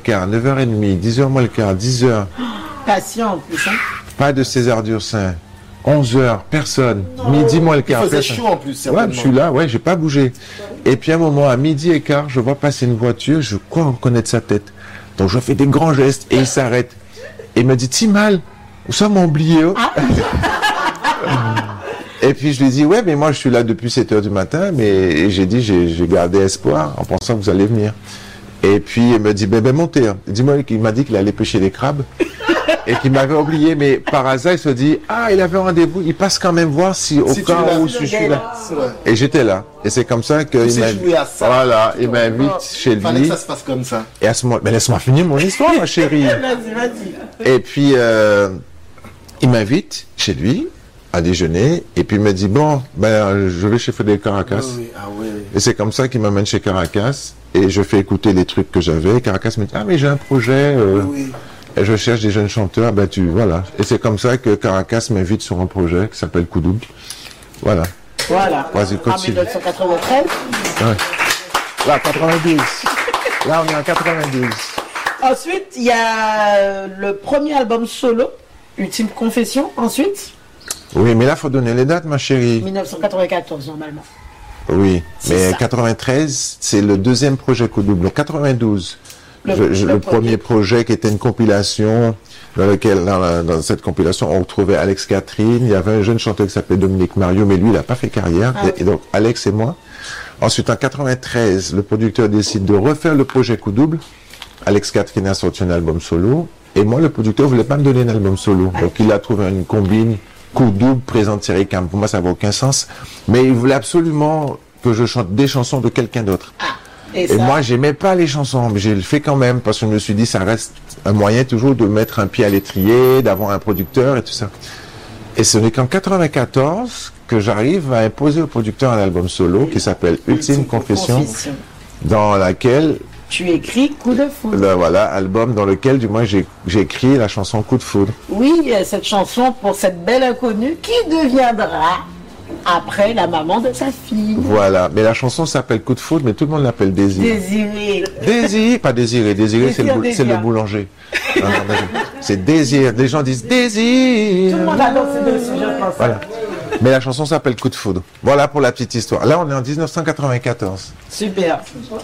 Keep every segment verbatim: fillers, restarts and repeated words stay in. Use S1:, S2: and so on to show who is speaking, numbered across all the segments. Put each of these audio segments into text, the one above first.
S1: quart, neuf heures trente, dix heures moins le quart, dix heures.
S2: Patient en plus, hein.
S1: Pas de César Dursin. onze heures, personne. Non. Midi moins le quart.
S3: Il faisait
S1: personne.
S3: chaud en plus, certainement.
S1: Ouais, je suis là, ouais, j'ai pas bougé. Et puis à un moment, à midi et quart, je vois passer une voiture, je crois reconnaître sa tête. Donc je fais des grands gestes et il s'arrête. Et il me dit, t'es mal, où ça m'a oublié, oh. Ah. Et puis je lui dis, ouais, mais moi je suis là depuis sept heures du matin, mais j'ai dit, j'ai gardé espoir en pensant que vous allez venir. Et puis il me dit, ben, ben montez. Dis-moi qu'il m'a dit qu'il allait pêcher des crabes et qu'il m'avait oublié, mais par hasard il se dit, ah, il avait un rendez-vous, il passe quand même voir si au si cas où je suis là. Et j'étais là. Et c'est comme ça qu'il m'invite. Voilà, il m'invite chez lui.
S3: Fallait que ça se passe comme ça.
S1: Et à ce moment, mais laisse-moi finir mon histoire, ma chérie.
S2: Vas-y, vas-y.
S1: Et puis euh, il m'invite chez lui à déjeuner, et puis il me dit, bon, ben, je vais chez Frédéric Caracas. Oh oui, ah oui. Et c'est comme ça qu'il m'amène chez Caracas, et je fais écouter les trucs que j'avais. Caracas me dit, ah, mais j'ai un projet, euh, oui. Et je cherche des jeunes chanteurs, ben tu, voilà. Et c'est comme ça que Caracas m'invite sur un projet qui s'appelle Coup Double. Voilà.
S2: Voilà.
S1: Vas-y,
S2: en mille neuf cent quatre-vingt-treize.
S1: Ouais. Là, quatre-vingt-douze. Là, on est en quatre-vingt-douze.
S2: Ensuite, il y a le premier album solo, Ultime Confession, ensuite.
S1: Oui, mais là, il faut donner les dates, ma chérie.
S2: mille neuf cent quatre-vingt-quatorze, normalement.
S1: Oui, mais ça. quatre-vingt-treize, c'est le deuxième projet Coup Double. quatre-vingt-douze, le, je, je, le, le premier. premier projet qui était une compilation, dans lequel, dans, la, dans cette compilation, on retrouvait Alex Catherine. Il y avait un jeune chanteur qui s'appelait Dominique Mario, mais lui, il n'a pas fait carrière. Ah, et, et donc, Alex et moi. Ensuite, en quatre-vingt-treize, le producteur décide de refaire le projet Coup Double. Alex Catherine a sorti un album solo. Et moi, le producteur ne voulait pas me donner un album solo. Donc, il a trouvé une combine. Coup Double présente Thierry Cam. Pour moi, ça n'a aucun sens. Mais il voulait absolument que je chante des chansons de quelqu'un d'autre. Ah, et et moi, j'aimais pas les chansons, mais j'ai le fait quand même, parce que je me suis dit, ça reste un moyen toujours de mettre un pied à l'étrier, d'avoir un producteur et tout ça. Et ce n'est qu'en quatre-vingt-quatorze que j'arrive à imposer au producteur un album solo qui s'appelle Ultime Confession, Confession, dans laquelle...
S2: Tu écris Coup de foudre.
S1: Ben voilà, album dans lequel, du moins, j'ai écrit la chanson Coup de foudre.
S2: Oui, cette chanson pour cette belle inconnue qui deviendra après la maman de sa fille.
S1: Voilà, mais la chanson s'appelle Coup de foudre, mais tout le monde l'appelle Désir.
S2: Désiré.
S1: Désir, pas Désiré. Désiré, c'est le, le boulanger. C'est Désir. Les gens disent Désir.
S2: Tout le monde adore ces deux sujets, je pense.
S1: Voilà. Mais la chanson s'appelle Coup de foudre. Voilà pour la petite histoire. Là, on est en mille neuf cent quatre-vingt-quatorze.
S2: Super.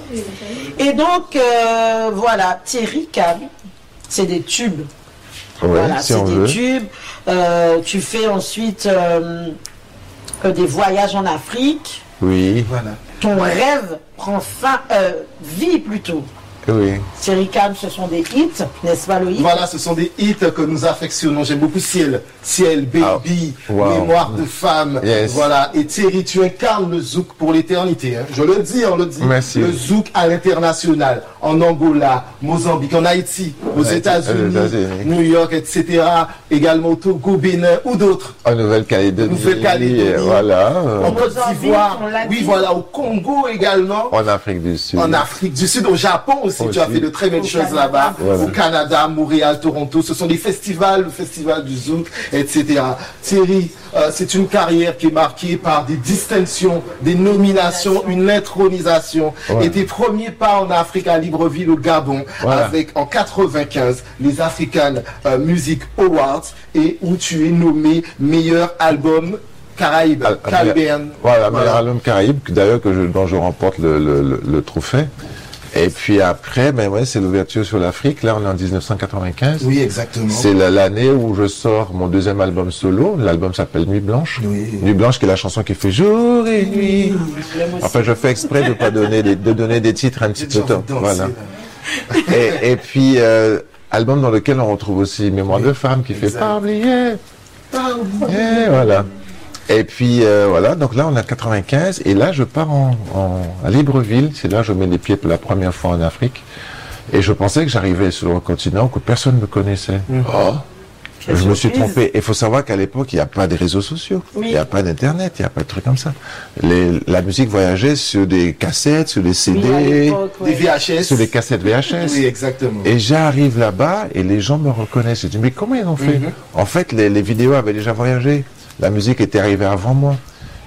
S2: Et donc, euh, voilà, Thierry Cam, c'est des tubes.
S1: Ouais,
S2: voilà,
S1: si
S2: c'est
S1: on
S2: des
S1: veut.
S2: tubes. Euh, tu fais ensuite euh, euh, des voyages en Afrique.
S1: Oui.
S3: Voilà.
S2: Ton rêve prend fin, euh, vie plutôt.
S1: Oui.
S2: Thierry Cam, ce sont des hits, n'est-ce pas Loïc?
S3: Voilà, ce sont des hits que nous affectionnons. J'aime beaucoup Ciel, Ciel, Baby,
S1: oh, wow.
S3: Mémoire de femme.
S1: Yes.
S3: Voilà. Et Thierry, tu incarnes le zouk pour l'éternité. Hein. Je le dis, on le dit.
S1: Merci.
S3: Le zouk à l'international, en Angola, Mozambique, en Haïti, aux États-Unis, New York, et cetera. Également au Togo, Bénin ou d'autres.
S1: En Nouvelle-Calédonie.
S3: Nouvelle-Calédonie.
S1: Voilà.
S3: En Côte d'Ivoire. Oui, voilà. Au Congo également.
S1: En Afrique du Sud.
S3: En Afrique du Sud, au Japon aussi. Aussi. Tu as fait de très belles choses là-bas. Voilà. Au Canada, Montréal, Toronto. Ce sont des festivals, le festival du zouk, et cetera. Thierry, euh, c'est une carrière qui est marquée par des distinctions, des nominations, une intronisation. Voilà. Et tes premiers pas en Afrique à Libreville, au Gabon, voilà. Avec en quatre-vingt-quinze les African euh, Music Awards, et où tu es nommé meilleur album Caraïbe, Caribbean.
S1: Voilà, voilà, meilleur album Caraïbe, d'ailleurs que je, dont je remporte le, le, le, le trophée. Et puis après, ben ouais, c'est l'ouverture sur l'Afrique. Là, on est en mille neuf cent quatre-vingt-quinze.
S3: Oui, exactement.
S1: C'est l'année où je sors mon deuxième album solo. L'album s'appelle Nuit Blanche.
S3: Oui.
S1: Nuit Blanche, qui est la chanson qui fait jour et nuit. Enfin, je fais exprès de pas donner des, de donner des titres un petit peu tôt. Voilà. et, et puis, euh, album dans lequel on retrouve aussi Mémoire oui. de femme, qui exact. Fait pas oublier. Pas oublier. Et voilà. Et puis euh, voilà, donc là on a quatre-vingt-quinze et là je pars en, en, à Libreville, c'est là que je mets les pieds pour la première fois en Afrique et je pensais que j'arrivais sur un continent que personne ne me connaissait. Mmh. Oh, je surprise. Me suis trompé. Il faut savoir qu'à l'époque il n'y a pas de réseaux sociaux, il oui. n'y a pas d'internet, il n'y a pas de trucs comme ça. Les, la musique voyageait sur des cassettes, sur des C D,
S3: oui, des V H S,
S1: sur des cassettes V H S.
S3: Oui, exactement.
S1: Et j'arrive là-bas et les gens me reconnaissent. Je dis mais comment ils ont fait? Mmh. En fait les, les vidéos avaient déjà voyagé. La musique était arrivée avant moi.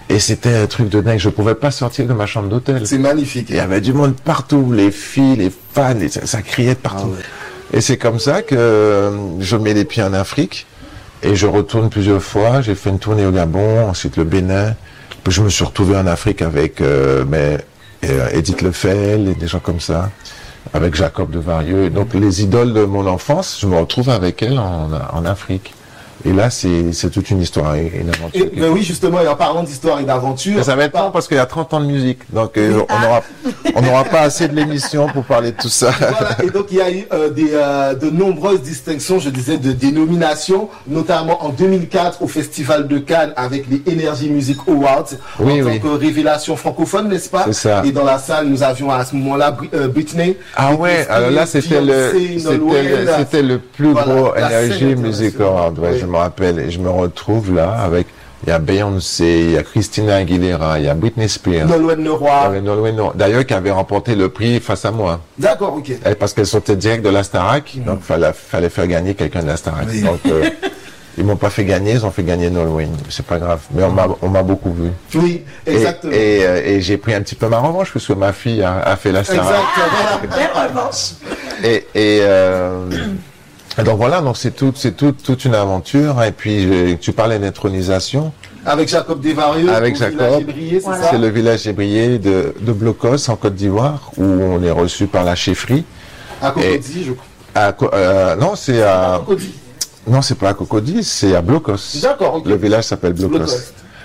S1: Et c'était un truc de dingue. Je pouvais pas sortir de ma chambre d'hôtel.
S3: C'est magnifique.
S1: Il y avait du monde partout, les filles, les fans, et ça, ça criait de partout. Ah ouais. Et c'est comme ça que je mets les pieds en Afrique et je retourne plusieurs fois. J'ai fait une tournée au Gabon, ensuite le Bénin. Puis je me suis retrouvé en Afrique avec euh, mais, euh, Edith Lefel et des gens comme ça, avec Jacob de Varieux. Donc les idoles de mon enfance, je me retrouve avec elles en, en Afrique. Et là, c'est toute une histoire et une aventure.
S3: Et, ben oui, justement, et en parlant d'histoire et d'aventure...
S1: Ça va être long parce qu'il y a trente ans de musique. Donc, euh, on n'aura on n'aura pas assez de l'émission pour parler de tout ça.
S3: Voilà, et donc, il y a eu euh, des, euh, de nombreuses distinctions, je disais, de dénominations, notamment en deux mille quatre au Festival de Cannes avec les Energy Music Awards,
S1: oui,
S3: en
S1: oui.
S3: tant que révélation francophone, n'est-ce pas?
S1: C'est ça.
S3: Et dans la salle, nous avions à ce moment-là euh, Britney.
S1: Ah ouais, alors là, c'était le, c'était le plus voilà, gros Energy Music Award. Ouais, oui. Je me rappelle, et je me retrouve là avec, il y a Beyoncé, il y a Christina Aguilera, il y a Britney Spears.
S3: Nolwenn Leroy.
S1: D'ailleurs, qui avait remporté le prix face à moi.
S3: D'accord, ok.
S1: Et parce qu'elle sortait direct de la Starac, mmh. donc il fallait, fallait faire gagner quelqu'un de la Starac. Oui. Donc, euh, ils m'ont pas fait gagner, ils ont fait gagner Nolwenn. C'est pas grave, mais on m'a beaucoup vu.
S3: Oui, exactement.
S1: Et, et, euh, et j'ai pris un petit peu ma revanche, parce que ma fille a, a fait la Starac.
S3: Exactement.
S1: et, et euh, donc voilà, donc c'est tout, c'est tout, toute une aventure. Et puis je, tu parlais d'intronisation.
S3: Avec Jacob Desvarieux.
S1: Avec Jacob. C'est
S3: voilà.
S1: le village ébrié de, de Blocos en Côte d'Ivoire, où on est reçu par la chefferie.
S3: À Cocody, je crois.
S1: À, euh, non, c'est à.
S3: Cocody.
S1: Non, c'est pas à Cocody, c'est à Blocos.
S3: D'accord. Okay.
S1: Le village s'appelle Blocos. Blocos.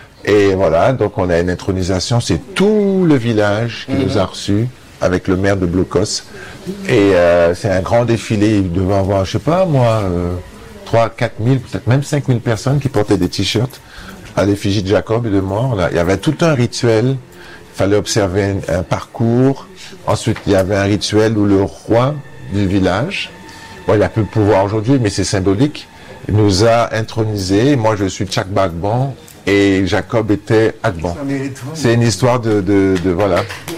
S1: Et voilà, donc on a une intronisation. C'est tout le village qui mm-hmm. nous a reçus avec le maire de Blocos. Et euh, c'est un grand défilé, il devait avoir, je sais pas moi, euh, trois, quatre mille, peut-être même cinq mille personnes qui portaient des t-shirts à l'effigie de Jacob et de moi. Là, il y avait tout un rituel, il fallait observer un, un parcours. Ensuite, il y avait un rituel où le roi du village, bon, il a plus de pouvoir aujourd'hui, mais c'est symbolique, il nous a intronisés. Moi, je suis Tchak Bagban et Jacob était Agban. C'est une histoire de, de, de voilà.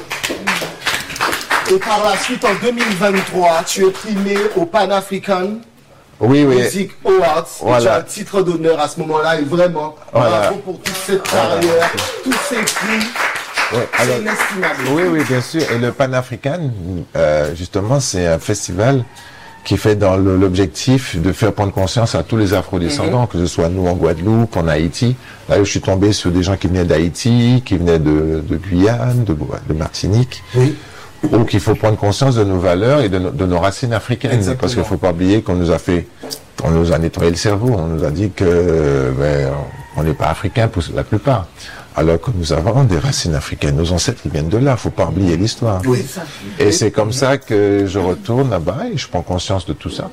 S3: Et par la suite, en deux mille vingt-trois, tu es primé au Pan-African
S1: oui, oui.
S3: Music Awards.
S1: Voilà.
S3: Et tu as un titre d'honneur à ce moment-là. Et vraiment,
S1: voilà.
S3: bravo pour toute cette carrière, voilà. tous ces prix.
S1: Ouais,
S3: c'est inestimable.
S1: Oui, oui, bien sûr. Et le Pan-African, euh, justement, c'est un festival qui fait dans l'objectif de faire prendre conscience à tous les afro-descendants, mm-hmm. que ce soit nous en Guadeloupe, en Haïti. Là, je suis tombé sur des gens qui venaient d'Haïti, qui venaient de, de Guyane, de, de Martinique. Oui. Ou qu'il faut prendre conscience de nos valeurs et de, no, de nos racines africaines. Exactement. Parce qu'il ne faut pas oublier qu'on nous a fait, on nous a nettoyé le cerveau, on nous a dit que ben, on n'est pas africain pour la plupart. Alors que nous avons des racines africaines. Nos ancêtres ils viennent de là, il ne faut pas oublier l'histoire.
S3: Oui.
S1: Et c'est comme ça que je retourne là-bas et je prends conscience de tout ça.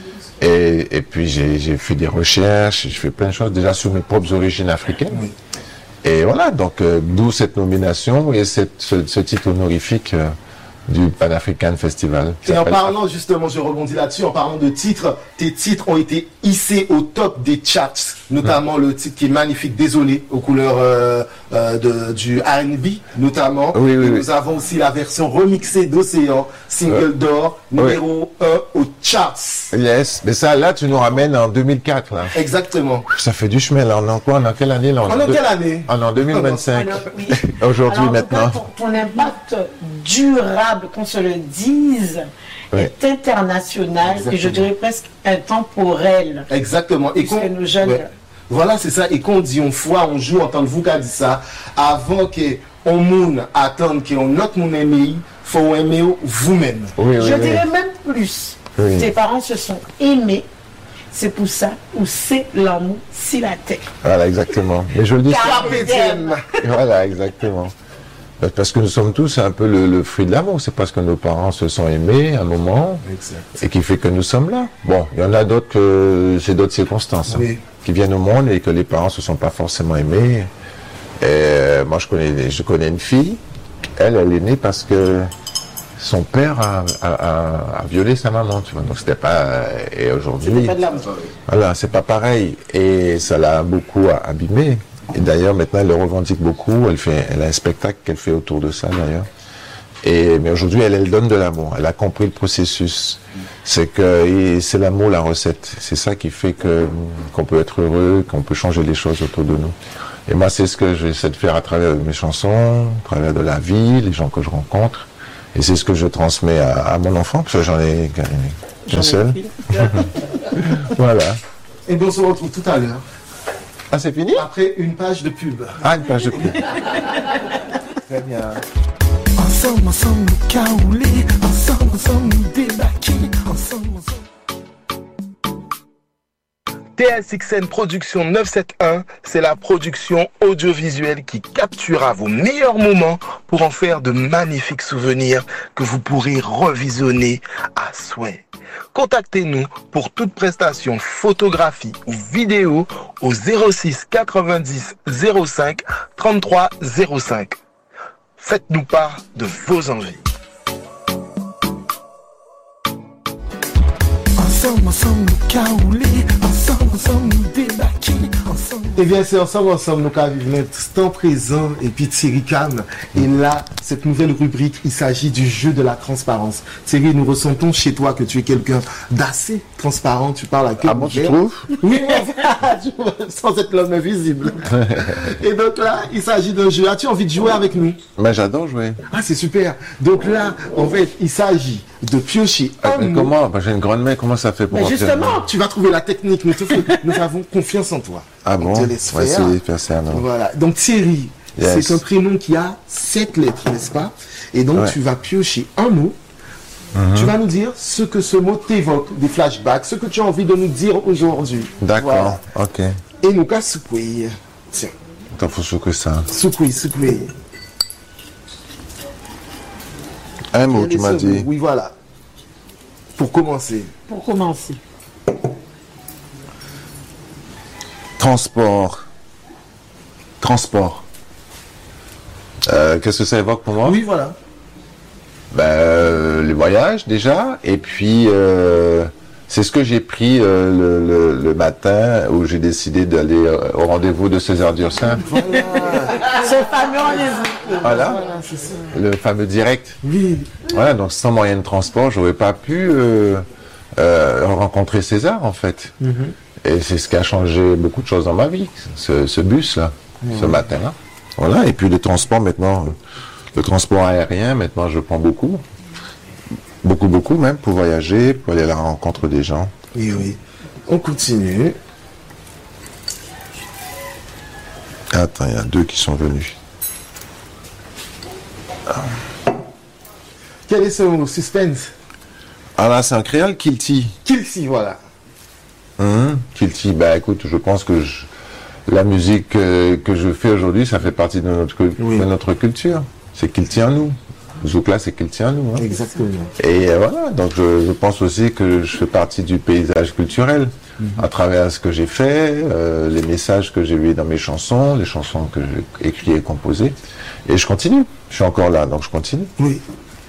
S1: Et, et puis j'ai fait des recherches, j'ai fait plein de choses déjà sur mes propres origines africaines. Oui. Et voilà, donc euh, d'où cette nomination et cette, ce, ce titre honorifique euh, du Pan-African Festival.
S3: Et en parlant justement, je rebondis là-dessus, en parlant de titres, tes titres ont été hissés au top des charts, notamment mmh. le titre qui est magnifique, Désolé, aux couleurs euh, euh, de, du R and B notamment.
S1: Oui, oui,
S3: et
S1: oui.
S3: Nous avons aussi la version remixée d'Océan, single euh, d'or, numéro oui. un aux charts.
S1: Yes, mais ça là tu nous ramènes en deux mille quatre là.
S3: Exactement.
S1: Ça fait du chemin là, on est en quoi, on est en quelle année là?
S3: On est en quelle année?
S1: On est en deux mille vingt-cinq. Oui. Aujourd'hui maintenant.
S2: Cas, ton, ton impact durable, qu'on se le dise, oui. est international. Exactement. Et je dirais presque intemporel.
S3: Exactement. Et
S2: qu'on nos jeunes. Ouais.
S3: Voilà, c'est ça. Et qu'on dit une fois, on joue, entendre vous qui a dit ça, avant qu'on moun attende qu'on notre moun aime, faut aimer vous-même.
S2: Oui, oui, je oui. dirais même plus. Oui. Tes parents se sont aimés. C'est pour ça où c'est l'amour, si la terre.
S1: Voilà, exactement. Mais je le dis.
S3: Carpe
S1: Voilà, exactement. Parce que nous sommes tous un peu le, le fruit de l'amour. C'est parce que nos parents se sont aimés à un moment exact. Et qui fait que nous sommes là. Bon, il y en a d'autres que c'est d'autres circonstances oui. hein, qui viennent au monde et que les parents se sont pas forcément aimés. Et euh, moi, je connais, je connais une fille. Elle, elle est née parce que son père a, a, a, a violé sa maman. Tu vois. Donc c'était pas. Et aujourd'hui, voilà, c'est pas pareil. Et ça l'a beaucoup abîmé. Et d'ailleurs, maintenant, elle le revendique beaucoup. Elle fait, elle a un spectacle qu'elle fait autour de ça, d'ailleurs. Et, mais aujourd'hui, elle, elle donne de l'amour. Elle a compris le processus. C'est que, c'est l'amour, la recette. C'est ça qui fait que, qu'on peut être heureux, qu'on peut changer les choses autour de nous. Et moi, c'est ce que j'essaie de faire à travers mes chansons, à travers de la vie, les gens que je rencontre. Et c'est ce que je transmets à, à mon enfant, parce que j'en ai qu'un seul. Voilà.
S3: Et bien, on se retrouve tout à l'heure.
S1: Ah, c'est fini?
S3: Après une page de pub.
S1: Ah, une page de pub. Très bien.
S3: Ensemble, ensemble, nous caouler. Ensemble, ensemble, nous débarquer. Ensemble, ensemble. T S X N Production neuf cent soixante-onze, c'est la production audiovisuelle qui capturera vos meilleurs moments pour en faire de magnifiques souvenirs que vous pourrez revisionner à souhait. Contactez-nous pour toute prestation photographie ou vidéo au zéro six quatre-vingt-dix zéro cinq trente-trois zéro cinq. Faites-nous part de vos envies. Ensemble, ensemble, nous caouler. Ensemble, ensemble, nous débarquer. Ensemble. Eh bien, c'est ensemble, ensemble, nous qu'à vivre l'instant présent et puis Thierry Cam. Et là, cette nouvelle rubrique, il s'agit du jeu de la transparence. Thierry, nous ressentons chez toi que tu es quelqu'un d'assez transparent. Tu parles à cœur
S1: ouvert. Ah bon, tu trouves?
S3: Oui, sans être l'homme invisible. Et donc là, il s'agit d'un jeu. As-tu envie de jouer avec nous?
S1: Ben, j'adore jouer.
S3: Ah, c'est super. Donc là, en fait, il s'agit de piocher un
S1: euh,
S3: mot.
S1: Comment? Ben, j'ai une grande main, comment ça fait pour
S3: Mais justement, tu vas trouver la technique. Nous, te fais, nous avons confiance en toi.
S1: Ah bon?
S3: On te laisse
S1: on va
S3: faire.
S1: essayer de faire ça, non?
S3: Voilà. Donc Thierry,
S1: yes.
S3: C'est un prénom qui a sept lettres, n'est-ce pas? Et donc
S1: ouais.
S3: tu vas piocher un mot. Mm-hmm. Tu vas nous dire ce que ce mot t'évoque, des flashbacks, ce que tu as envie de nous dire aujourd'hui.
S1: D'accord, voilà. Ok.
S3: Et nous qu'à secouer. Tiens.
S1: Attends, faut secouer ça.
S3: Secouer, secouer.
S1: Un mot, tu m'as dit.
S3: Oui, voilà. Pour commencer.
S2: Pour commencer.
S1: Transport. Transport. Euh, Qu'est-ce que ça évoque pour moi?
S3: Oui, voilà.
S1: Ben, euh, les voyages déjà, et puis euh, c'est ce que j'ai pris euh, le, le, le matin où j'ai décidé d'aller euh, au rendez-vous de César Dursin.
S3: Voilà.
S2: Ce fameux rendez-vous.
S1: Voilà,
S3: Voilà, c'est ça.
S1: le fameux direct.
S3: Oui.
S1: Voilà, donc sans moyen de transport, j'aurais pas pu euh, euh, rencontrer César en fait. Mm-hmm. Et c'est ce qui a changé beaucoup de choses dans ma vie, ce, ce bus-là, mmh. ce matin-là. Voilà, et puis le transport maintenant, le transport aérien, maintenant je prends beaucoup, beaucoup, beaucoup même, pour voyager, pour aller à la rencontre des gens.
S3: Oui, oui. On continue.
S1: Attends, il y a deux qui sont venus.
S3: Ah. Quel est ce mot? Suspense.
S1: Ah là, c'est un créole, Kilti.
S3: Kilti, voilà.
S1: Mmh, Kilti, bah écoute, je pense que je, la musique euh, que je fais aujourd'hui, ça fait partie de notre, oui. de notre culture. C'est Kilti en nous. Zoukla, c'est Kilti en nous. Hein.
S3: Exactement.
S1: Et euh, voilà, donc je, je pense aussi que je fais partie du paysage culturel, mmh. à travers ce que j'ai fait, euh, les messages que j'ai eus dans mes chansons, les chansons que j'ai écrites et composées. Et je continue. Je suis encore là, donc je continue.
S3: Oui.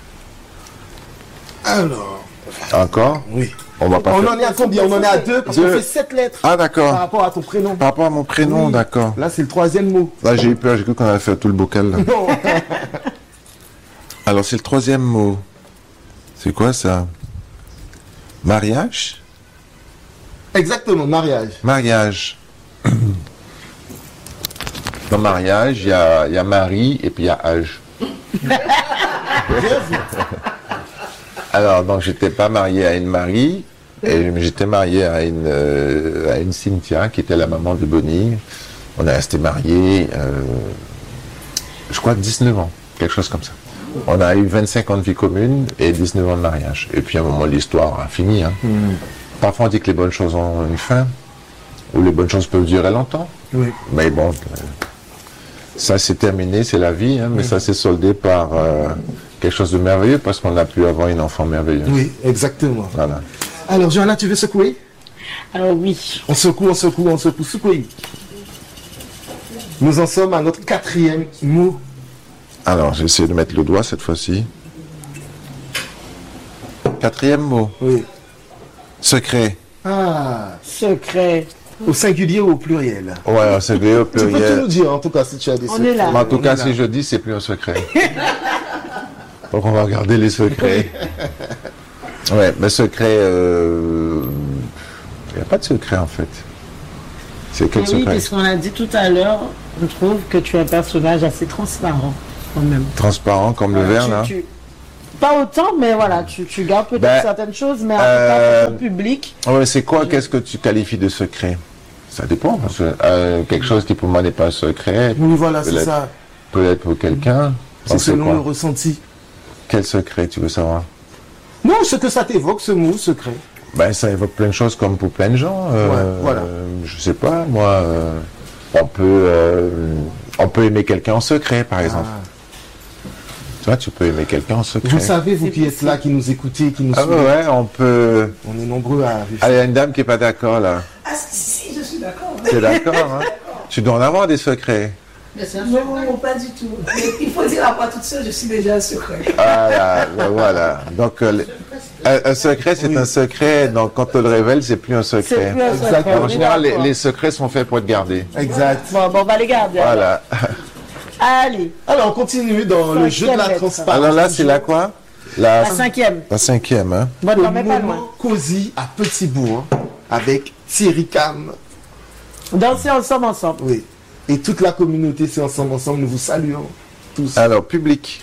S3: Alors.
S1: Encore?
S3: Oui.
S1: On va pas
S3: on
S1: faire...
S3: en est à combien? On en est à deux parce qu'on fait sept lettres.
S1: Ah d'accord.
S3: Par rapport à ton prénom.
S1: Par rapport à mon prénom, oui. D'accord.
S3: Là c'est le troisième mot.
S1: Là j'ai eu peur, j'ai cru qu'on allait faire tout le bocal. Là. Non. Alors c'est le troisième mot. C'est quoi ça? Mariage?
S3: Exactement, mariage.
S1: Mariage. Dans mariage, il y a, y a mari et puis il y a âge. Alors, donc, j'étais pas marié à une Marie, et j'étais marié à une, euh, à une Cynthia, qui était la maman de Bonnie. On est resté mariés, euh, je crois, dix-neuf ans, quelque chose comme ça. On a eu vingt-cinq ans de vie commune et dix-neuf ans de mariage. Et puis, à un moment, l'histoire a fini. Hein. Mmh. Parfois, on dit que les bonnes choses ont une fin, ou les bonnes choses peuvent durer longtemps.
S3: Oui.
S1: Mais bon, euh, ça, c'est terminé, c'est la vie, hein, mais mmh. ça s'est soldé par... Euh, quelque chose de merveilleux parce qu'on a pu avoir une enfant merveilleuse.
S3: Oui, exactement.
S1: Voilà.
S3: Alors, Johanna, tu veux secouer?
S2: Alors oui.
S3: On secoue, on secoue, on secoue, secouer. Nous en sommes à notre quatrième mot.
S1: Alors, j'essaie de mettre le doigt cette fois-ci. Quatrième mot.
S3: Oui.
S1: Secret.
S3: Ah.
S2: Secret.
S3: Au singulier ou au pluriel?
S1: Ouais, au singulier, au pluriel.
S3: Tu peux tout nous dire, en tout cas, si tu as des
S2: on
S3: secrets.
S2: Est là.
S1: Mais en tout
S2: on
S1: cas, si je dis, c'est plus un secret. Donc, on va regarder les secrets. Ouais, mais secret... Il euh... n'y a pas de secret, en fait. C'est quel
S2: oui,
S1: secret?
S2: parce qu'on a dit tout à l'heure, je trouve que tu es un personnage assez transparent, quand même.
S1: Transparent comme le
S2: Euh,
S1: verre,
S2: tu-
S1: là.
S2: tu- Pas autant, mais voilà, tu, tu gardes peut-être
S1: Ben,
S2: certaines choses, mais en
S1: euh,
S2: tout cas, pour ton public,
S1: Ouais, c'est quoi, qu'est-ce que tu qualifies de secret? Ça dépend, parce que euh, quelque chose qui pour moi n'est pas un secret,
S3: Oui, voilà, c'est
S1: peut-être
S3: ça.
S1: peut-être pour quelqu'un.
S3: C'est
S1: Donc,
S3: selon
S1: quoi
S3: le ressenti.
S1: Quel secret, tu veux savoir?
S3: Non, ce que ça t'évoque, ce mot secret.
S1: Ben, ça évoque plein de choses comme pour plein de gens. Euh,
S3: Ouais, voilà.
S1: euh, je sais pas, moi, euh, on peut, euh, on peut aimer quelqu'un en secret, par exemple.
S3: Ah.
S1: Tu vois, tu peux aimer quelqu'un en secret.
S3: Vous savez, vous qui êtes là, qui nous écoutez, qui nous
S1: Ah
S3: suivez,
S1: ouais, on peut.
S3: on est nombreux à vivre.
S1: Ah, il y a une dame qui est pas d'accord là.
S4: Ah si, si, je suis d'accord.
S1: T'es d'accord, hein? Tu dois en avoir des secrets.
S4: Non, pas du tout. Mais il faut dire à moi toute seule, je suis déjà un secret.
S1: Ah là, ben voilà. Donc, euh, le- un, un secret, c'est un secret. Donc, quand on le révèle, c'est plus un
S2: c'est
S1: secret.
S2: plus un secret.
S3: Exactement.
S2: on
S1: En
S2: est
S1: général, les,
S2: d'accord.
S1: les secrets sont faits pour être gardés.
S3: Exact.
S2: Bon, bon, on va les garder. alors.
S1: Voilà.
S2: Allez,
S3: Alors, on continue dans le jeu de la
S2: Cinquième
S3: transparence.
S1: Alors là, c'est la quoi? La,
S2: la cinquième.
S1: la cinquième, hein?
S2: Bon,
S3: Le
S2: t'en mets pas loin.
S3: moment cosy à Petit-Bourg avec Thierry Cam.
S2: Danser ensemble, ensemble.
S3: Oui. Et toute la communauté, c'est ensemble, ensemble. Nous vous saluons tous.
S1: Alors, public.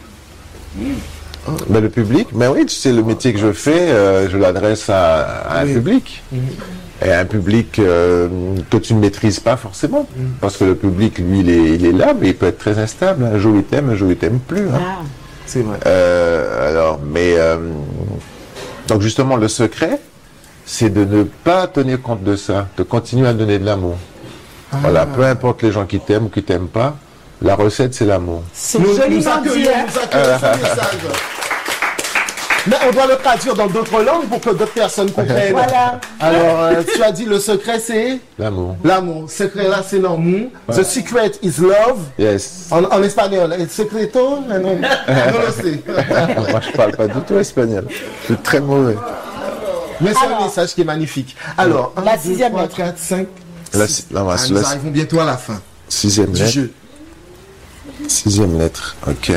S1: Ben, le public, ben oui, tu sais, le métier que je fais, euh, je l'adresse à, à un
S3: Oui.
S1: public. Et un public euh, que tu ne maîtrises pas forcément. Parce que le public, lui, il est, il est là, mais il peut être très instable. Un jour, il t'aime, un jour, il t'aime plus. hein.
S2: Ah,
S3: C'est vrai.
S1: Euh, alors, mais... euh, donc, justement, le secret, c'est de ne pas tenir compte de ça, de continuer à donner de l'amour. Voilà, peu importe les gens qui t'aiment ou qui t'aiment pas, la recette, c'est l'amour.
S2: c'est
S3: Nous, nous
S2: joliment dit,
S3: accueillons,
S2: hein.
S3: nous accueillons ce message. Mais on doit le traduire dans d'autres langues pour que d'autres personnes comprennent.
S2: Voilà.
S3: Alors, euh, tu as dit le secret, c'est
S1: L'amour.
S3: l'amour. Secret là, c'est l'amour. The secret is love.
S1: Yes.
S3: En, en espagnol, el secreto, non, non, non le sais.
S1: Moi, je parle pas du tout espagnol. Je suis très mauvais.
S3: Mais c'est un
S2: Alors.
S3: message qui est magnifique. Alors,
S2: La
S3: un, deux,
S2: sixième
S3: trois,
S2: lettre.
S3: quatre, cinq.
S1: La,
S3: six.
S1: non, la-
S3: Ah, nous
S1: la-
S3: arrivons bientôt à la fin
S1: sixième
S3: du
S1: lettre.
S3: jeu.
S1: Sixième lettre, ok.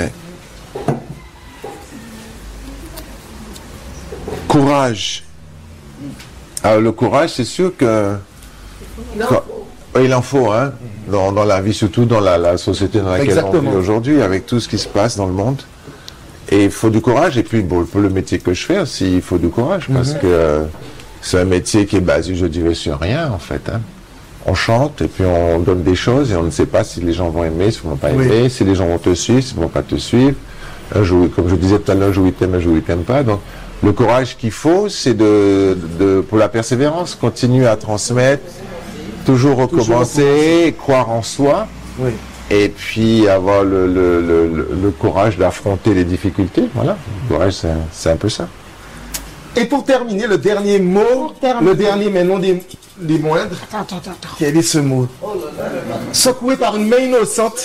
S1: Courage. Alors le courage, c'est sûr que... Quand- Oui, il en faut, hein, dans, dans la vie, surtout dans la, la société dans laquelle
S3: Exactement.
S1: on vit aujourd'hui, avec tout ce qui se passe dans le monde. Et il faut du courage, et puis bon, pour le métier que je fais aussi, il faut du courage, parce que euh, c'est un métier qui est basé, je dirais, sur rien, en fait. hein. On chante, et puis on donne des choses, et on ne sait pas si les gens vont aimer, s'ils ne vont pas
S3: Oui.
S1: aimer, si les gens vont te suivre, s'ils ne vont pas te suivre. Un jour, comme je disais tout à l'heure, un jour ils t'aiment, un jour ils t'aiment pas. Donc, le courage qu'il faut, c'est de, de, pour la persévérance, continuer à transmettre, toujours recommencer, croire en soi,
S3: Oui.
S1: et puis avoir le, le, le, le- le courage d'affronter les difficultés. Voilà, le courage, c'est un- c'est un peu ça.
S3: Et pour terminer, le dernier mot,
S2: Pour terminer.
S3: le dernier mais non des, des moindres,
S2: Attends, attends, attends.
S3: quel est ce mot? Secoué par une main innocente.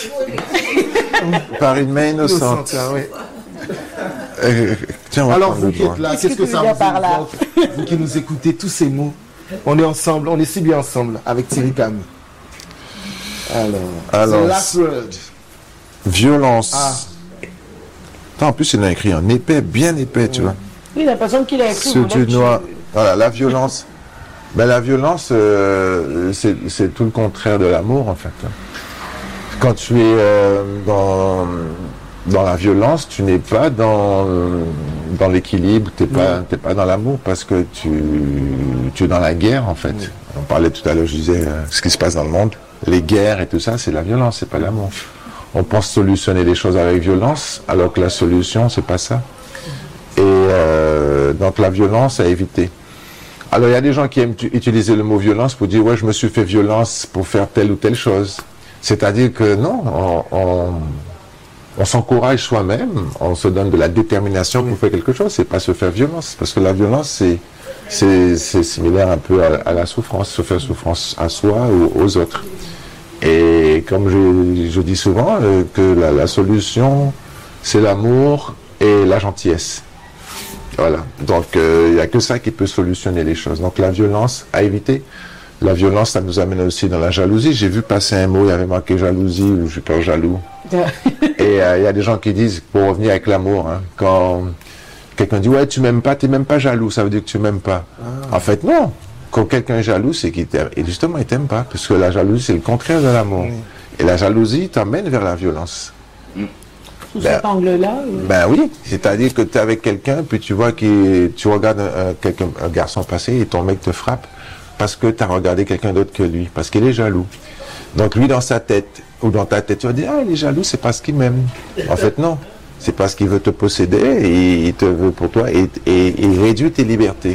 S1: Par une main innocente.
S3: ah oui.
S1: Euh, tiens, on va
S3: Alors
S1: prendre
S3: vous
S1: le
S3: qui êtes
S1: doigt.
S3: là,
S2: Qu'est-ce
S3: qu'est-ce
S2: que
S3: que
S2: tu
S3: ça
S2: veux dire
S3: vous
S2: par là
S3: évoque? Vous qui nous écoutez, tous ces mots, on est ensemble, on est si bien ensemble avec Thierry Cam. Alors,
S1: Alors,
S3: the last word.
S1: Violence.
S3: Ah.
S1: Attends, en plus, il a écrit en épais, bien épais, tu vois.
S2: Oui, la personne qui l'a écrit.
S1: Ce
S2: voulait
S1: du
S2: que tu-
S1: noir. Voilà, la violence. Ben, la violence, euh, c'est c'est tout le contraire de l'amour, en fait. Quand tu es euh, dans, dans la violence, tu n'es pas dans, dans l'équilibre, tu n'es pas, t'es pas dans l'amour, parce que tu, tu es dans la guerre, en fait. On parlait tout à l'heure, je disais, euh, ce qui se passe dans le monde. Les guerres et tout ça, c'est la violence, c'est pas l'amour. On pense solutionner les choses avec violence, alors que la solution, c'est pas ça. Et euh, donc la violence à éviter. Alors il y a des gens qui aiment tu- utiliser le mot violence pour dire ouais je me suis fait violence pour faire telle ou telle chose. C'est-à-dire que non, on, on, on s'encourage soi-même, on se donne de la détermination pour faire quelque chose, c'est pas se faire violence. Parce que la violence c'est c'est c'est similaire un peu à, à la souffrance, se faire souffrance à soi ou aux autres. Et comme je, je dis souvent euh, que la, la solution c'est l'amour et la gentillesse. Voilà. Donc, il euh, n'y a que ça qui peut solutionner les choses. Donc, la violence à éviter. La violence, ça nous amène aussi dans la jalousie. J'ai vu passer un mot, il y avait marqué jalousie ou je suis pas jaloux. Et il euh, y a des gens qui disent, pour revenir avec l'amour, hein, quand quelqu'un dit, ouais, tu m'aimes pas, tu n'es même pas jaloux, ça veut dire que tu m'aimes pas. Ah. En fait, non. Quand quelqu'un est jaloux, c'est qu'il t'aime. Et justement, il t'aime pas. Parce que la jalousie, c'est le contraire de l'amour. Oui. Et la jalousie t'amène vers la violence.
S2: Sous
S1: Ben,
S2: cet angle-là. Oui.
S1: Ben oui, c'est-à-dire que tu es avec quelqu'un, puis tu vois que tu regardes un, quelqu'un, un garçon passer et ton mec te frappe parce que tu as regardé quelqu'un d'autre que lui, parce qu'il est jaloux. Donc lui, dans sa tête, ou dans ta tête, tu vas dire, ah, il est jaloux, c'est parce qu'il m'aime. En fait, non. C'est parce qu'il veut te posséder, et il te veut pour toi, et, et, et il réduit tes libertés.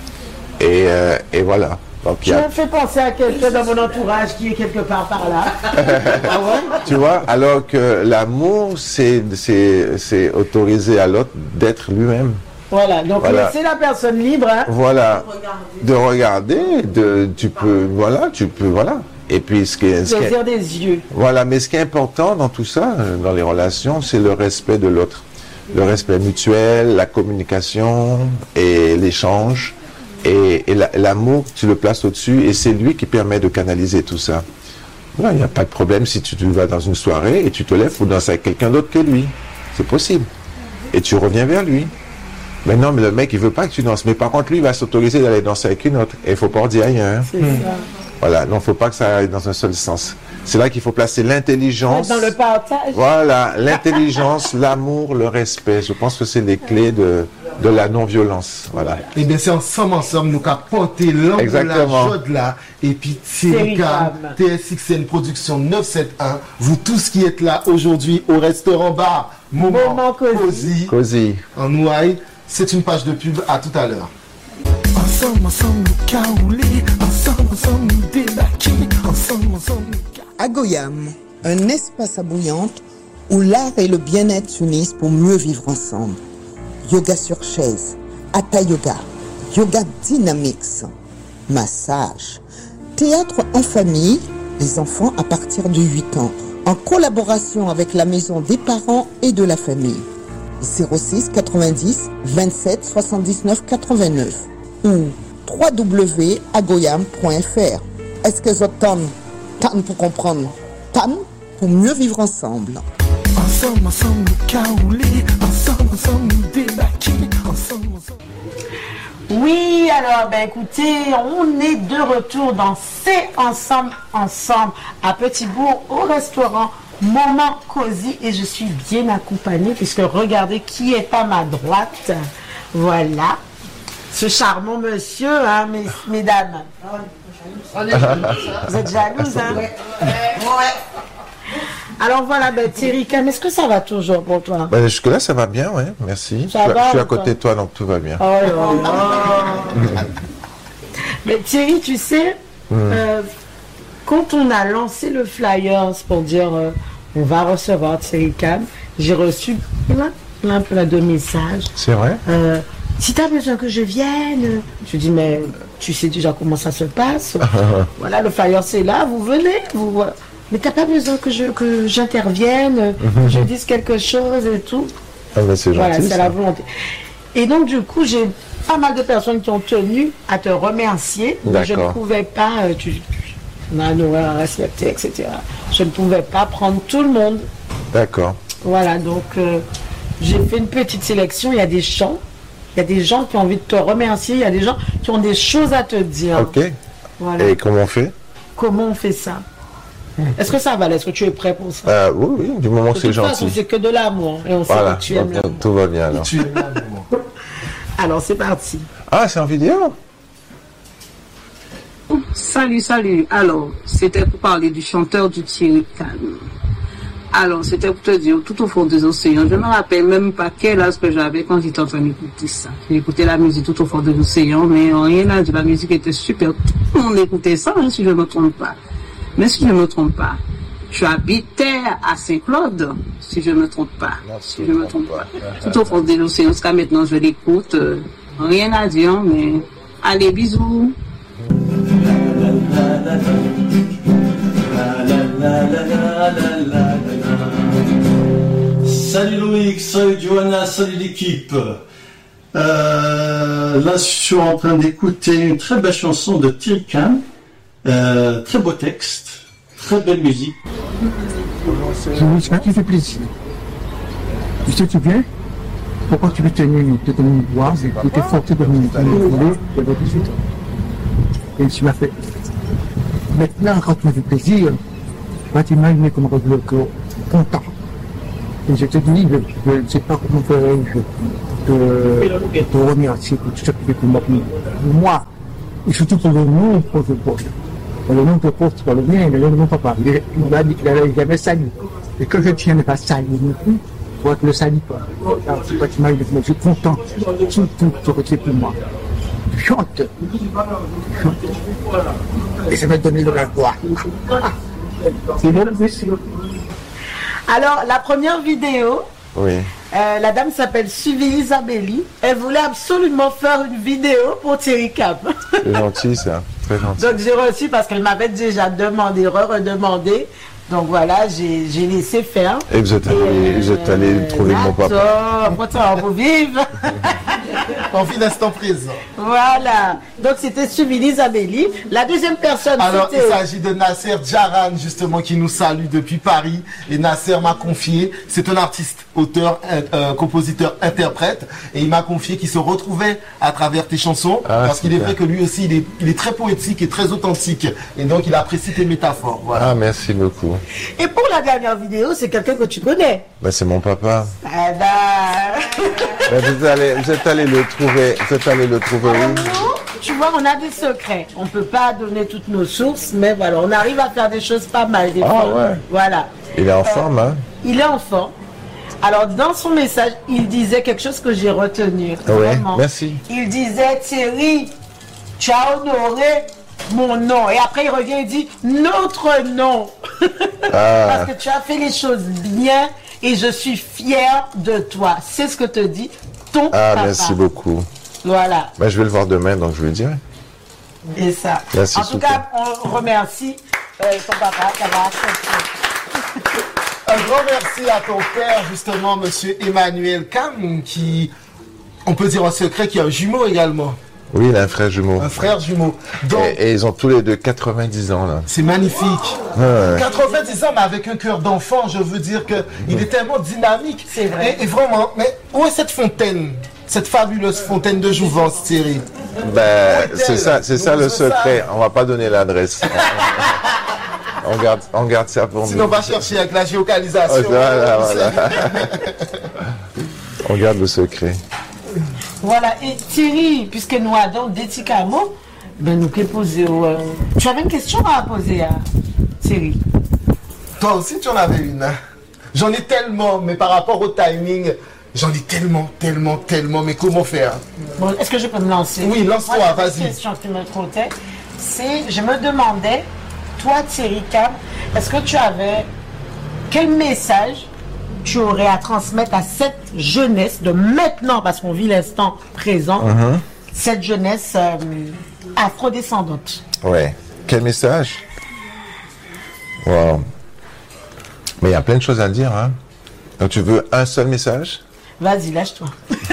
S1: Et, euh, et voilà. Donc,
S2: Tu
S1: il y a...
S2: m'as fait penser à quelqu'un dans mon entourage qui est quelque part par là. Ah ouais?
S1: Tu vois, alors que l'amour, c'est, c'est, c'est autoriser à l'autre d'être lui-même.
S2: Voilà, donc
S1: Voilà.
S2: laisser la personne libre. Hein.
S1: Voilà. De regarder, de, tu peux, voilà, tu peux, voilà. Et puis, ce qui est, ce qui est-
S2: Plaisir des yeux.
S1: voilà, mais ce qui est important dans tout ça, euh, dans les relations, c'est le respect de l'autre. Le respect mutuel, la communication et l'échange. Et, et la- l'amour, tu le places au-dessus et c'est lui qui permet de canaliser tout ça. Voilà, il n'y a pas de problème si tu, tu vas dans une soirée et tu te lèves pour danser avec quelqu'un d'autre que lui. C'est possible. Et tu reviens vers lui. Mais non, mais le mec, il veut pas que tu danses. Mais par contre, lui, il va s'autoriser d'aller danser avec une autre. Et il faut pas en dire rien. Hein.
S2: C'est ça.
S1: Voilà, non, faut pas que ça aille dans un seul sens. C'est là qu'il faut placer l'intelligence.
S2: Dans le partage.
S1: Voilà, l'intelligence, l'amour, le respect. Je pense que c'est les clés de, de la non-violence. Voilà.
S3: Et bien c'est ensemble, ensemble, nous avons porté l'angle de la
S1: Exactement.
S3: jode là, et puis Thierry-Cam, T S X N Production neuf cent soixante-dix-un, vous tous qui êtes là aujourd'hui au restaurant bar, Moment,
S2: Moment Cosy.
S3: Cosy,
S1: Cosy.
S3: en Nouaille, c'est une page de pub, à tout à l'heure.
S5: Ensemble, ensemble, nous caouler, ensemble, ensemble, nous débarquer, ensemble, ensemble, nous
S6: À Goyam, un espace à bouillante où l'art et le bien-être s'unissent pour mieux vivre ensemble. Yoga sur chaise, Hatha Yoga, Yoga Dynamics, massage, théâtre en famille, les enfants à partir de huit ans, en collaboration avec la maison des parents et de la famille. zéro six quatre-vingt-dix vingt-sept soixante-dix-neuf quatre-vingt-neuf ou w w w point agoyam point f r. Est-ce que vous entendez? Tan pour comprendre, Tan pour mieux vivre ensemble.
S5: ensemble, ensemble, nous caouler, ensemble, ensemble, nous débarquer, ensemble, ensemble.
S2: Oui, alors, ben écoutez, on est de retour dans C'est Ensemble, Ensemble, à Petit-Bourg, au restaurant Moment Cosy, et je suis bien accompagnée, puisque regardez qui est à ma droite. Voilà, ce charmant monsieur, hein, mes, mesdames. Vous êtes jalouse, hein? Alors voilà, ben Thierry-Cam, est-ce que ça va toujours pour toi?
S1: Ben, jusque-là, ça va bien, ouais. Merci.
S2: Ça
S1: je,
S2: va,
S1: je suis à
S2: ou pas?
S1: côté de toi, donc tout va bien.
S2: Oh là là. Mais Thierry, tu sais, euh, quand on a lancé le flyers pour dire euh, on va recevoir Thierry-Cam, j'ai reçu plein, plein, plein de messages.
S1: C'est vrai?
S2: Euh, si tu as besoin que je vienne, je dis mais tu sais déjà comment ça se passe. Voilà, le flyer c'est là, vous venez, vous voilà. Mais t'as pas besoin que je que j'intervienne, que je dise quelque chose et tout.
S1: Ah ben, c'est
S2: Voilà,
S1: gentil.
S2: c'est
S1: ça.
S2: la volonté. Et donc, du coup, j'ai pas mal de personnes qui ont tenu à te remercier. Mais je ne
S1: D'accord.
S2: pouvais pas, euh, tu, tu- on a un horaire à respecter, et cetera. Je ne pouvais pas prendre tout le monde.
S1: D'accord.
S2: Voilà, donc euh, j'ai fait une petite sélection. Il y a des chants, il y a des gens qui ont envie de te remercier, il y a des gens qui ont des choses à te dire.
S1: Ok.
S2: Voilà.
S1: Et comment on fait?
S2: Comment on fait ça? Est-ce que ça va? Est-ce que tu es prêt pour ça?
S1: Euh, oui, oui, du moment que
S2: De
S1: c'est
S2: toute façon,
S1: gentil.
S2: c'est que de l'amour. Et on sait
S1: Voilà,
S2: que tu aimes
S1: donc,
S2: l'amour.
S1: tout va bien alors.
S3: Tu es là, Moment.
S2: Alors, c'est parti.
S1: Ah, c'est en vidéo?
S7: Salut, salut. Alors, c'était pour parler du chanteur du Thierry-Cam. Alors, c'était pour te dire, tout au fond des océans, je ne me rappelle même pas quel âge que j'avais quand j'étais en train d'écouter ça. J'ai écouté la musique tout au fond des océans, mais rien à dire, la musique était super. Tout le monde écoutait ça, hein, si je ne me trompe pas. Mais si je ne me trompe pas, je habitais à Saint-Claude, si je ne me trompe pas.
S1: Non,
S7: si je ne me trompe pas. Tout au fond des océans, jusqu'à maintenant, je l'écoute. euh, rien à dire, mais allez, bisous.
S8: Salut Loïc, salut Johanna, salut l'équipe. Euh, là, je suis en train d'écouter une très belle chanson de Thierry-Cam. Euh, très beau texte, très belle musique.
S5: Je veux ça qui fait plaisir. Tu sais, tu viens? Pourquoi tu veux tenir, te tenir une boise et tu t'es forcé de me voler, il y avait dix-huit ans. Et tu m'as fait. Maintenant, quand tu me fais plaisir, pas t'imaginer comment je le content. Et je te dis, je ne sais pas comment faire je te, te remercier pour tout ce que tu fais pour moi. Pour moi, et surtout pour le nom que je porte. Le nom que je porte, c'est pas le mien, le nom de mon papa. Il, il m'a dit qu'il avait jamais sali. Et que je tiens à ne pas salir non plus, pour être le sali pas. Alors, je ne sais pas t'imaginer, mais je suis content. Surtout ce que tu fais pour moi. Tu chantes. Tu chantes. Et ça va te donner de la gloire. C'est bon, c'est bon.
S2: Alors, la première vidéo,
S1: oui.
S2: euh, la dame s'appelle Suvi Isabelli. Elle voulait absolument faire une vidéo pour Thierry Cap.
S1: C'est gentil, ça. Très gentil.
S2: Donc, j'ai reçu parce qu'elle m'avait déjà demandé, re-redemandé. Donc voilà, j'ai laissé faire.
S1: Et vous êtes allé, euh, vous êtes allé euh, trouver mon papa.
S2: Attends, vous vive.
S3: On vit l'instant présent.
S2: Voilà. Donc c'était Suvi Isabelli. La deuxième personne.
S3: Alors il s'agit de Nasser Djaran, justement, qui nous salue depuis Paris. Et Nasser m'a confié, c'est un artiste, auteur, euh, compositeur, interprète. Et il m'a confié qu'il se retrouvait à travers tes chansons. Ah, parce qu'il est vrai que lui aussi, il est, il est très poétique et très authentique. Et donc il apprécie tes métaphores. Voilà.
S1: Ah, merci beaucoup.
S2: Et pour la dernière vidéo, c'est quelqu'un que tu connais.
S1: Ben, c'est mon papa.
S2: Ah bah...
S1: ben, vous, allez, vous êtes allé le trouver. Vous êtes allé le trouver où?
S2: Nous, tu vois, on a des secrets. On ne peut pas donner toutes nos sources, mais voilà, on arrive à faire des choses pas mal. Des
S1: ah
S2: fois.
S1: Ouais.
S2: Voilà.
S1: Il est en
S2: euh,
S1: forme, hein?
S2: Il est en forme. Alors, dans son message, il disait quelque chose que j'ai retenu.
S1: Oui,
S2: vraiment.
S1: Merci.
S2: Il disait, Thierry, tu as honoré mon nom. Et après, il revient et dit, notre nom. Ah. Parce que tu as fait les choses bien et je suis fier de toi. C'est ce que te dit ton
S1: ah,
S2: papa.
S1: Merci beaucoup.
S2: Voilà.
S1: Ben, je vais le voir demain, donc je lui dirai.
S2: Et ça.
S1: Merci,
S2: en tout super. Cas, on remercie euh, ton papa d'avoir accepté.
S3: Un grand merci à ton père, justement, monsieur Emmanuel Cam, qui, on peut dire en secret, qui a un jumeau également.
S1: Oui, il a un frère jumeau.
S3: Un frère jumeau. Donc,
S1: et, et ils ont tous les deux quatre-vingt-dix ans, là.
S3: C'est magnifique.
S1: Ouais.
S3: quatre-vingt-dix ans, mais avec un cœur d'enfant, je veux dire que il est tellement dynamique.
S2: C'est vrai.
S3: Et, et vraiment, mais où est cette fontaine? Cette fabuleuse fontaine de jouvence, Thierry?
S1: Ben, c'est ça, c'est ça le secret. Ça. On va pas donner l'adresse. On garde, on garde ça pour
S3: Sinon,
S1: nous.
S3: Sinon, on va chercher avec la géocalisation.
S1: Oh, voilà, voilà. On garde le secret.
S2: Voilà, et Thierry, puisque nous avons des petits mots, ben nous pouvons poser au... Euh... Tu avais une question à poser à Thierry?
S3: Toi aussi, tu en avais une. J'en ai tellement, mais par rapport au timing, j'en ai tellement, tellement, tellement, mais comment faire?
S2: Bon, est-ce que je peux me lancer?
S3: Oui, lance-toi, vas-y.
S2: La question qui me trottait, c'est, je me demandais, toi Thierry Cam, est-ce que tu avais, quel message tu aurais à transmettre à cette jeunesse de maintenant, parce qu'on vit l'instant présent, uh-huh. cette jeunesse euh, afrodescendante?
S1: Ouais. Quel message? Wow. Mais il y a plein de choses à dire, hein. Donc tu veux un seul message?
S2: Vas-y, lâche-toi.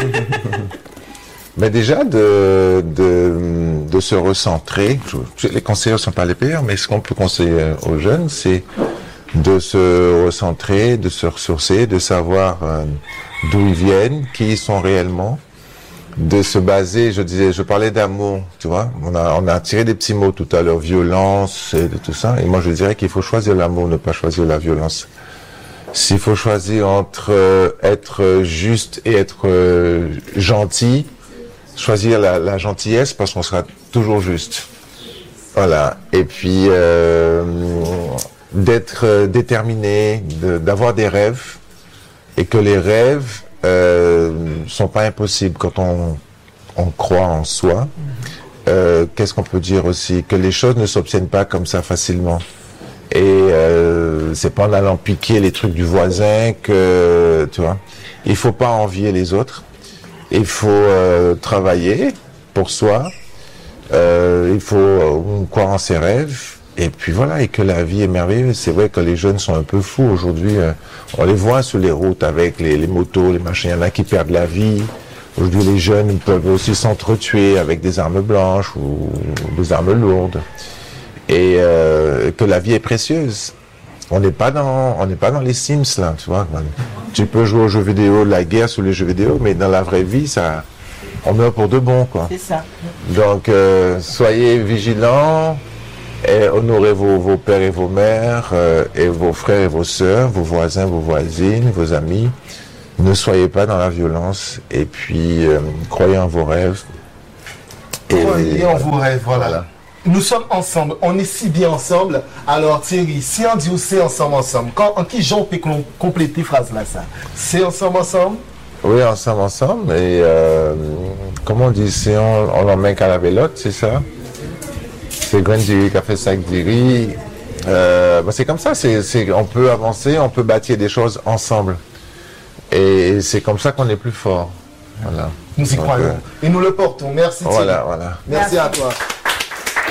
S1: Mais déjà de, de, de se recentrer. Les conseillers ne sont pas les pires, mais ce qu'on peut conseiller aux jeunes, c'est de se recentrer, de se ressourcer, de savoir euh, d'où ils viennent, qui ils sont réellement, de se baser, je disais, je parlais d'amour, tu vois, on a, on a tiré des petits mots tout à l'heure, violence et de tout ça, et moi je dirais qu'il faut choisir l'amour, ne pas choisir la violence. S'il faut choisir entre euh, être juste et être euh, gentil, choisir la, la gentillesse parce qu'on sera toujours juste. Voilà, et puis... Euh, d'être euh, déterminé, d'avoir des rêves, et que les rêves euh, sont pas impossibles quand on, on croit en soi. Euh, Qu'est-ce qu'on peut dire aussi? Que les choses ne s'obtiennent pas comme ça facilement. Et euh, c'est pas en allant piquer les trucs du voisin que, tu vois, il faut pas envier les autres. Il faut euh, travailler pour soi. Euh, il faut euh, croire en ses rêves. Et puis voilà, et que la vie est merveilleuse. C'est vrai que les jeunes sont un peu fous aujourd'hui. On les voit sur les routes avec les, les motos, les machins. Il y en a qui perdent la vie. Aujourd'hui, les jeunes peuvent aussi s'entretuer avec des armes blanches ou des armes lourdes. Et euh, que la vie est précieuse. On n'est pas dans, on n'est pas dans les Sims là, tu vois. Tu peux jouer aux jeux vidéo, la guerre sur les jeux vidéo, mais dans la vraie vie, ça, on meurt pour de bon, quoi.
S2: C'est ça.
S1: Donc, euh, soyez vigilants. Et honorez vos, vos pères et vos mères, euh, et vos frères et vos sœurs, vos voisins, vos voisines, vos amis. Ne soyez pas dans la violence. Et puis, euh, croyez en vos rêves.
S3: Et croyez en vos rêves, voilà. voilà. Nous sommes ensemble, on est si bien ensemble. Alors Thierry, si on dit c'est ensemble, ensemble, quand, en qui j'en peux compléter phrase là ça? C'est ensemble, ensemble?
S1: Oui, ensemble, ensemble. Et euh, comment on dit, c'est on, on en met qu'à la vélote, c'est ça? C'est grain de riz qui a fait sac de riz. Euh, bah c'est comme ça, c'est, c'est, on peut avancer, on peut bâtir des choses ensemble. Et c'est comme ça qu'on est plus fort. Voilà.
S3: Nous y croyons. Euh, Et nous le portons. Merci Thierry.
S1: Voilà, voilà.
S3: Merci, Merci à toi.